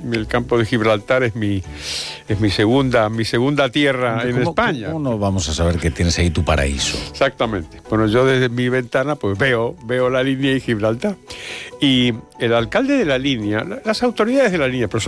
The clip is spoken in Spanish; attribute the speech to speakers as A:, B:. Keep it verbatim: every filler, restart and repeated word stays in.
A: el campo de Gibraltar es mi, es mi segunda, mi segunda tierra en
B: ¿Cómo,
A: España.
B: ¿Cómo no vamos a saber que tienes ahí tu paraíso?
A: Exactamente. Bueno, yo desde mi ventana pues veo, veo la línea y Gibraltar. Y el alcalde de la línea, las autoridades de la línea, pero